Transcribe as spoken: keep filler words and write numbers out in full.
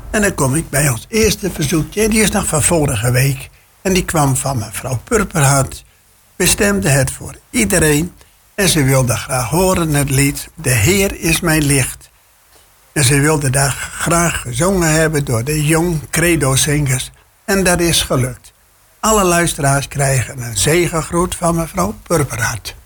En dan kom ik bij ons eerste verzoekje. Die is nog van vorige week. En die kwam van mevrouw Purperhart. Bestemde het voor iedereen. En ze wilde graag horen het lied De Heer is mijn licht. En ze wilde daar graag gezongen hebben door de jong credo-zingers. En dat is gelukt. Alle luisteraars krijgen een zegengroet van mevrouw Purperhart.